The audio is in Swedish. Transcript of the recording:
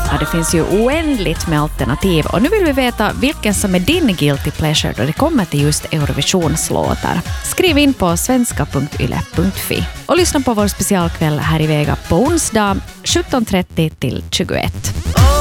Ja, det finns ju oändligt med alternativ och nu vill vi veta vilken som är din guilty pleasure då det kommer till just Eurovisionslåtar. Skriv in på svenska.yle.fi och lyssna på vår specialkväll här i Vega på onsdag 17:30 till 21.